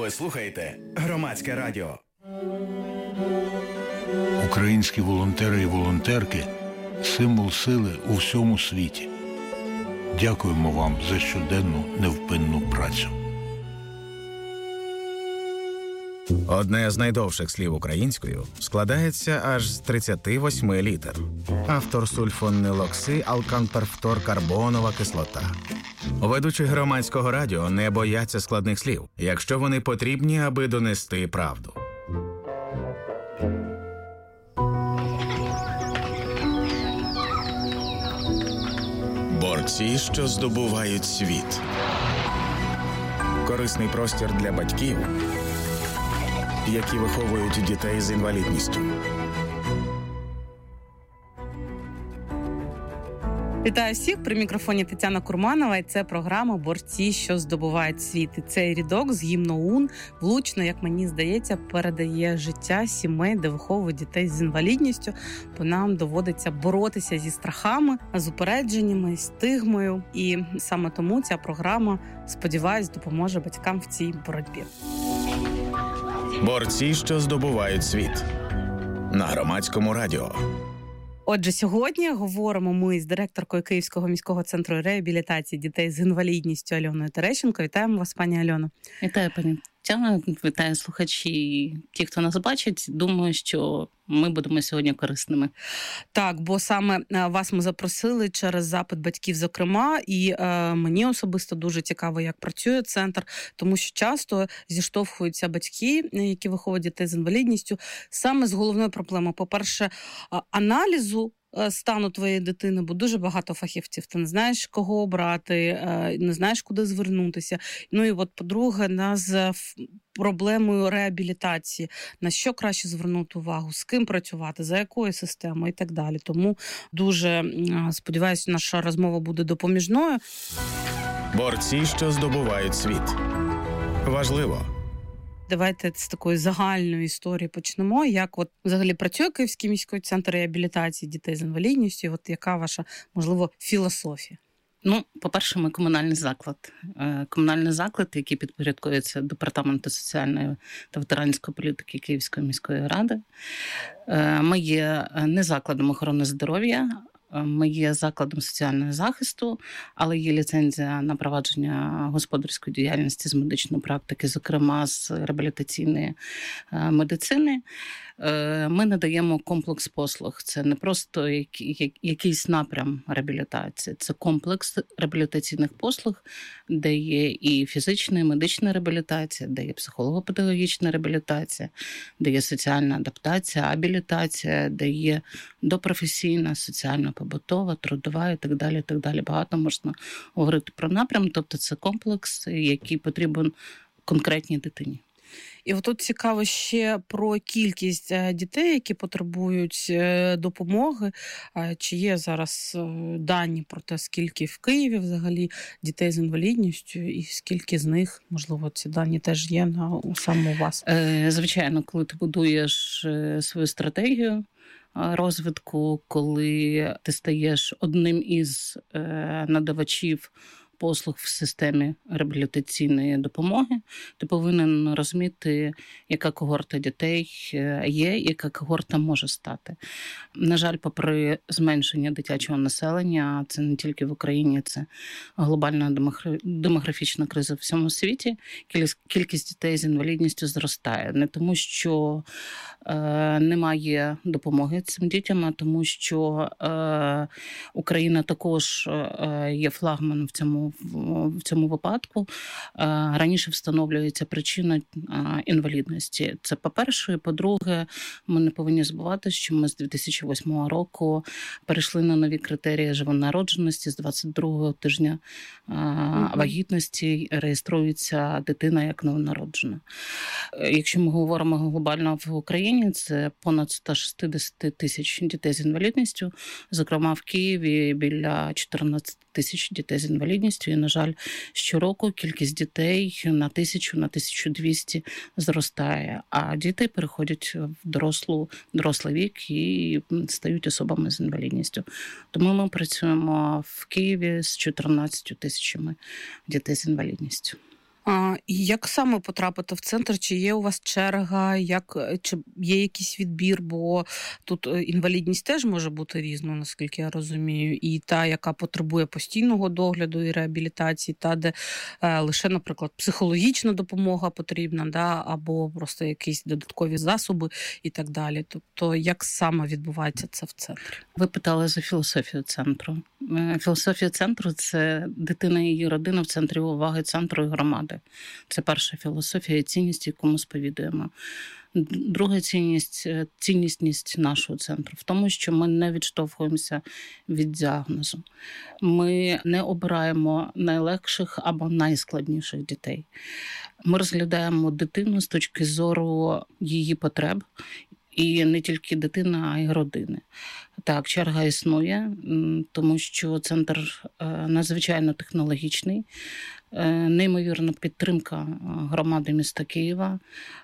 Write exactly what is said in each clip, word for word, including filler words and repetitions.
Ви слухаєте Громадське радіо. Українські волонтери і волонтерки – символ сили у всьому світі. Дякуємо вам за щоденну невпинну працю. Одне з найдовших слів українською складається аж з тридцяти восьми літер. Автор сульфонилоксиалканперфторкарбонова кислота. Ведучі Громадського радіо не бояться складних слів, якщо вони потрібні, аби донести правду. Борці, що здобувають світ. Корисний простір для батьків, які виховують дітей з інвалідністю. Вітаю всіх, при мікрофоні Тетяна Курманова, і це програма «Борці, що здобувають світ». І цей рядок з гімну ОУН влучно, як мені здається, передає життя сімей, де виховують дітей з інвалідністю, бо нам доводиться боротися зі страхами, з упередженнями, стигмою. І саме тому ця програма, сподіваюсь, допоможе батькам в цій боротьбі. Борці, що здобувають світ. На Громадському радіо. Отже, сьогодні говоримо ми з директоркою Київського міського центру реабілітації дітей з інвалідністю Альоною Терещенко. Вітаємо вас, пані Альоно. Вітаю, пані Тетяна. Вітаю слухачі. Ті, хто нас бачить, думаю, що ми будемо сьогодні корисними. Так, бо саме вас ми запросили через запит батьків, зокрема, і е, мені особисто дуже цікаво, як працює центр, тому що часто зіштовхуються батьки, які виховують дітей з інвалідністю, саме з головною проблемою. По-перше, аналізу стану твоєї дитини, бо дуже багато фахівців. Ти не знаєш, кого обрати, не знаєш, куди звернутися. Ну і от, по-друге, з проблемою реабілітації. На що краще звернути увагу, з ким працювати, за якою системою і так далі. Тому дуже сподіваюся, наша розмова буде допоміжною. Борці, що здобувають світ. Важливо. Давайте з такої загальної історії почнемо. Як от взагалі працює Київський міський центр реабілітації дітей з інвалідністю? І от яка ваша, можливо, філософія? Ну, по-перше, ми комунальний заклад. Комунальний заклад, який підпорядкується Департаменту соціальної та ветеранської політики Київської міської ради. Ми є не закладом охорони здоров'я, ми є закладом соціального захисту, але є ліцензія на провадження господарської діяльності з медичної практики, зокрема з реабілітаційної медицини. Ми надаємо комплекс послуг. Це не просто якийсь напрям реабілітації, це комплекс реабілітаційних послуг, де є і фізична, і медична реабілітація, де є психолого-педагогічна реабілітація, де є соціальна адаптація, абілітація, де є допрофесійна, соціально-побутова, трудова і так далі, і так далі. Багато можна говорити про напрям, тобто це комплекс, який потрібен конкретній дитині. І отут цікаво ще про кількість дітей, які потребують допомоги. Чи є зараз дані про те, скільки в Києві взагалі дітей з інвалідністю, і скільки з них, можливо, ці дані теж є на саме у вас? Звичайно, коли ти будуєш свою стратегію розвитку, коли ти стаєш одним із надавачів послуг в системі реабілітаційної допомоги, ти повинен розуміти, яка когорта дітей є, яка когорта може стати. На жаль, попри зменшення дитячого населення, це не тільки в Україні, це глобальна демографічна криза в всьому світі, кількість дітей з інвалідністю зростає. Не тому, що е, немає допомоги цим дітям, а тому, що е, Україна також е, є флагманом в цьому в цьому випадку. Раніше встановлюється причина інвалідності. Це по-перше. І по-друге, ми не повинні забувати, що ми з дві тисячі восьмого року перейшли на нові критерії живонародженості. З двадцять другого тижня mm-hmm. вагітності реєструється дитина як новонароджена. Якщо ми говоримо глобально в Україні, це понад сто шістдесят тисяч дітей з інвалідністю. Зокрема, в Києві біля чотирнадцять тисяч дітей з інвалідністю. І, на жаль, щороку кількість дітей на тисячу, на тисячу двісті зростає. А діти переходять в дорослу, дорослий вік і стають особами з інвалідністю. Тому ми працюємо в Києві з чотирнадцятью тисячами дітей з інвалідністю. А, і як саме потрапити в центр? Чи є у вас черга, як, чи є якийсь відбір? Бо тут інвалідність теж може бути різною, наскільки я розумію. І та, яка потребує постійного догляду і реабілітації, та, де е, лише, наприклад, психологічна допомога потрібна, да, або просто якісь додаткові засоби і так далі. Тобто, як саме відбувається це в центрі? Ви питали за філософію центру. Філософія центру – це дитина і її родина в центрі уваги центру і громади. Це перша філософія і цінність, яку ми сповідуємо. Друга цінність – ціннісність нашого центру в тому, що ми не відштовхуємося від діагнозу. Ми не обираємо найлегших або найскладніших дітей. Ми розглядаємо дитину з точки зору її потреб, і не тільки дитина, а й родини. Так, черга існує, тому що центр надзвичайно технологічний, неймовірна підтримка громади міста Києва.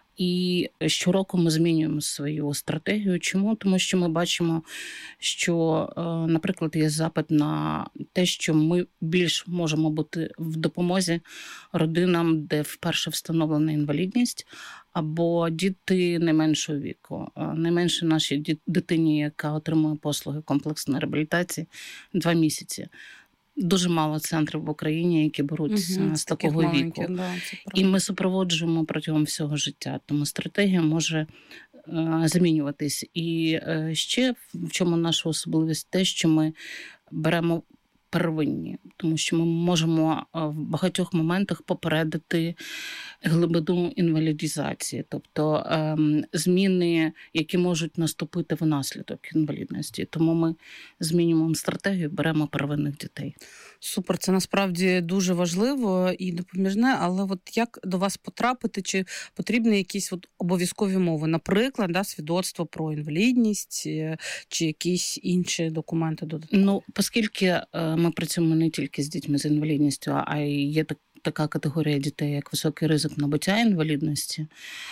І щороку ми змінюємо свою стратегію. Чому? Тому що ми бачимо, що, наприклад, є запит на те, що ми більш можемо бути в допомозі родинам, де вперше встановлена інвалідність, або діти не меншого віку. Найменше нашій дитині, яка отримує послуги комплексної реабілітації, два місяці. Дуже мало центрів в Україні, які беруться угу, з такого віку. Да, і ми супроводжуємо протягом всього життя. Тому стратегія може е, змінюватись. І е, ще в чому наша особливість? Те, що ми беремо первинні. Тому що ми можемо в багатьох моментах попередити глибину інвалідізації. Тобто е, зміни, які можуть наступити внаслідок інвалідності. Тому ми змінюємо стратегію, беремо первинних дітей. Супер, це насправді дуже важливо і допоміжне, але от як до вас потрапити, чи потрібні якісь от обов'язкові мови, наприклад, да, свідоцтво про інвалідність, чи якісь інші документи додаткові? Ну, оскільки ми працюємо не тільки з дітьми з інвалідністю, а й є так, така категорія дітей, як високий ризик набуття інвалідності,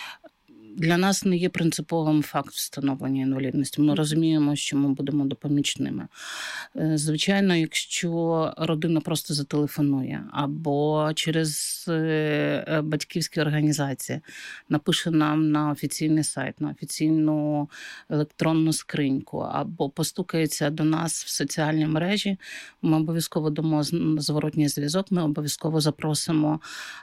для нас не є принциповим факт встановлення інвалідності. Ми розуміємо, що ми будемо допомічними. Звичайно, якщо родина просто зателефонує або через батьківські організації напише нам на офіційний сайт, на офіційну електронну скриньку, або постукається до нас в соціальні мережі, ми обов'язково дамо зворотній зв'язок, ми обов'язково запросимо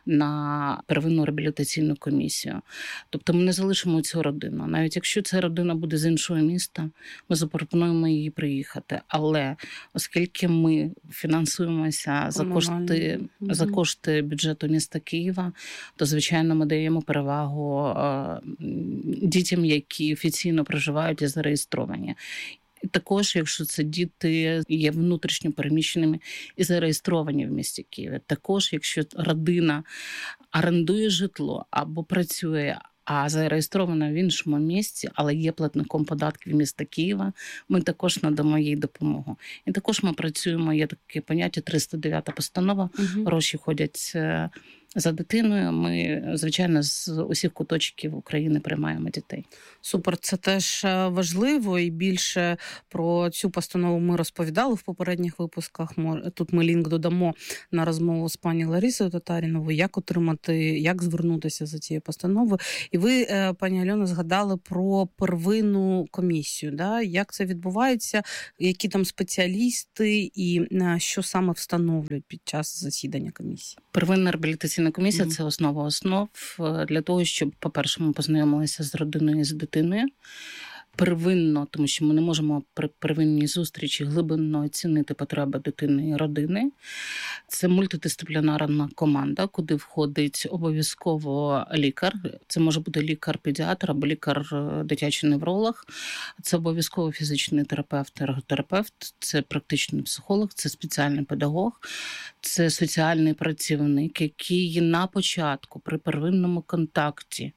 на первинну реабілітаційну комісію. Тобто ми не залишимо цю родину. Навіть якщо ця родина буде з іншого міста, ми запропонуємо її приїхати. Але оскільки ми фінансуємося за кошти, mm-hmm. за кошти бюджету міста Києва, то, звичайно, ми даємо перевагу е, дітям, які офіційно проживають і зареєстровані. І також, якщо це діти є внутрішньо переміщеними і зареєстровані в місті Києві. Також, якщо родина орендує житло або працює, а зареєстрована в іншому місці, але є платником податків міста Києва, ми також надамо їй допомогу. І також ми працюємо, є таке поняття триста дев'ята постанова, угу. гроші ходять за дитиною. Ми, звичайно, з усіх куточків України приймаємо дітей. Супер, це теж важливо, і більше про цю постанову ми розповідали в попередніх випусках. Тут ми лінк додамо на розмову з пані Ларисою Татаріновою, як отримати, як звернутися за цією постановою. І ви, пані Альона, згадали про первинну комісію, да? Як це відбувається, які там спеціалісти і що саме встановлюють під час засідання комісії? Первинна реабілітаційна комісія mm-hmm. – це основа основ для того, щоб, по-перше, ми познайомилися з родиною і з дитиною. Первинно, тому що ми не можемо при первинній зустрічі глибинно оцінити потреби дитини і родини. Це мультидисциплінарна команда, куди входить обов'язково лікар. Це може бути лікар-педіатр або лікар-дитячий невролог. Це обов'язково фізичний терапевт, ерготерапевт, це практичний психолог, це спеціальний педагог, це соціальний працівник, який на початку при первинному контакті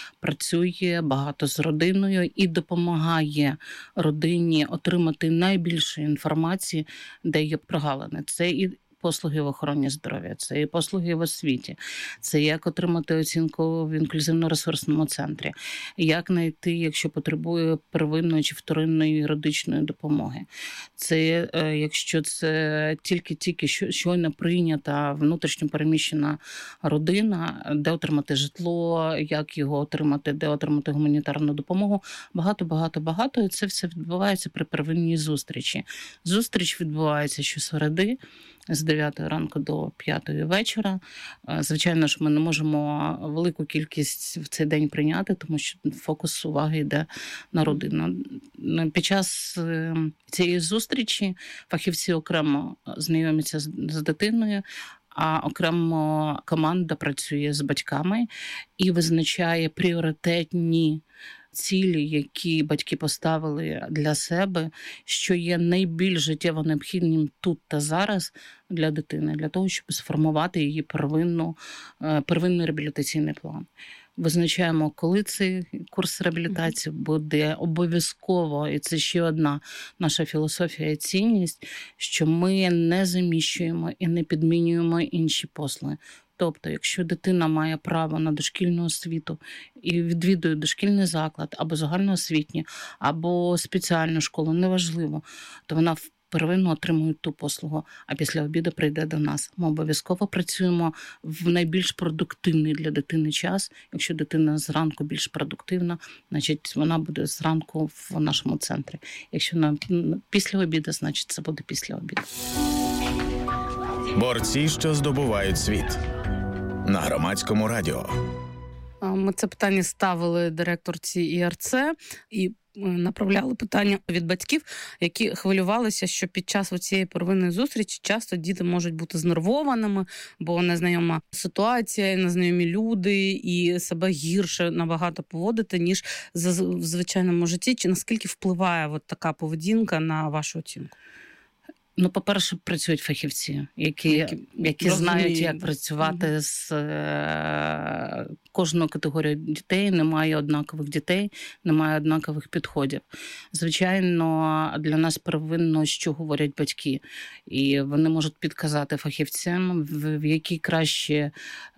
працює багато з родиною і допомагає родині отримати найбільше інформації, де є прогалини. Це і послуги в охороні здоров'я, це і послуги в освіті, це як отримати оцінку в інклюзивно-ресурсному центрі, як знайти, якщо потребує первинної чи вторинної юридичної допомоги. Це якщо це тільки-тільки щойно прийнята внутрішньо переміщена родина, де отримати житло, як його отримати, де отримати гуманітарну допомогу. Багато-багато-багато. І це все відбувається при первинній зустрічі. Зустріч відбувається щосереди з дев'ятої ранку до п'ятої вечора. Звичайно ж, ми не можемо велику кількість в цей день прийняти, тому що фокус уваги йде на родину. Під час цієї зустрічі фахівці окремо знайомляться з дитиною, а окремо команда працює з батьками і визначає пріоритетні цілі, які батьки поставили для себе, що є найбільш життєво необхідним тут та зараз для дитини, для того, щоб сформувати її первинну, первинний реабілітаційний план. Визначаємо, коли цей курс реабілітації буде обов'язково, і це ще одна наша філософія і цінність, що ми не заміщуємо і не підмінюємо інші послуги. Тобто, якщо дитина має право на дошкільну освіту і відвідує дошкільний заклад, або загальноосвітній, або спеціальну школу, неважливо, то вона первинно отримує ту послугу, а після обіду прийде до нас. Ми обов'язково працюємо в найбільш продуктивний для дитини час. Якщо дитина зранку більш продуктивна, значить вона буде зранку в нашому центрі. Якщо на після обіду, значить це буде після обіду. Борці, що здобувають світ. На Громадському радіо. Ми це питання ставили директорці І Ар Це і направляли питання від батьків, які хвилювалися, що під час цієї первинної зустрічі часто діти можуть бути знервованими, бо незнайома ситуація, незнайомі люди, і себе гірше набагато поводити, ніж в звичайному житті. Чи наскільки впливає от така поведінка на вашу оцінку? Ну, по-перше, працюють фахівці, які, які, які знають, як працювати mm-hmm. з е, кожною категорією дітей. Немає однакових дітей, немає однакових підходів. Звичайно, для нас первинно, що говорять батьки. І вони можуть підказати фахівцям, в, в, якій краще, е,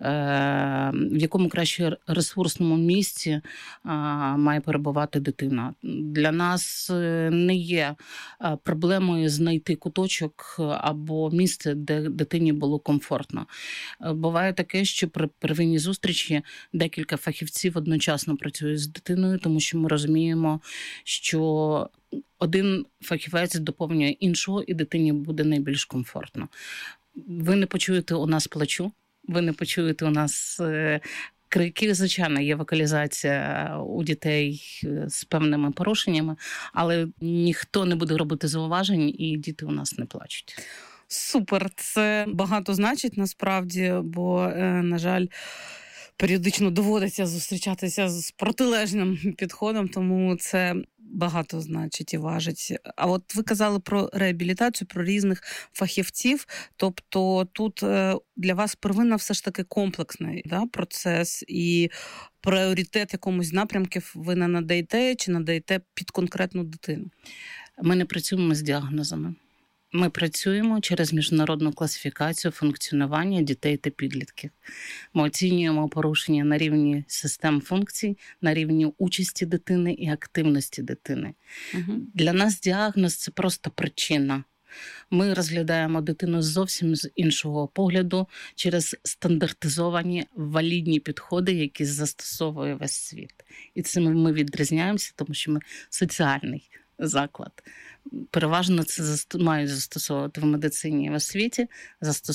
в якому краще ресурсному місці е, має перебувати дитина. Для нас не є проблемою знайти куточок або місце, де дитині було комфортно. Буває таке, що при первинній зустрічі декілька фахівців одночасно працюють з дитиною, тому що ми розуміємо, що один фахівець доповнює іншого, і дитині буде найбільш комфортно. Ви не почуєте у нас плачу, ви не почуєте у нас крики. Звичайно, є вокалізація у дітей з певними порушеннями, але ніхто не буде робити зауважень, і діти у нас не плачуть. Супер, це багато значить насправді, бо, на жаль, періодично доводиться зустрічатися з протилежним підходом, тому це багато значить і важить. А от ви казали про реабілітацію, про різних фахівців, тобто тут для вас первинно все ж таки комплексний, да, процес і пріоритет якомусь напрямків ви не надаєте чи надаєте під конкретну дитину? Ми не працюємо з діагнозами. Ми працюємо через міжнародну класифікацію функціонування дітей та підлітків. Ми оцінюємо порушення на рівні систем функцій, на рівні участі дитини і активності дитини. Угу. Для нас діагноз – це просто причина. Ми розглядаємо дитину зовсім з іншого погляду через стандартизовані валідні підходи, які застосовує весь світ. І цим ми відрізняємося, тому що ми соціальний заклад. Переважно це мають застосовувати в медицині і в освіті,